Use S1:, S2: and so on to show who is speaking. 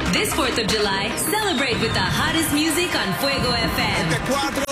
S1: This 4th of July, celebrate with the hottest music on Fuego FM.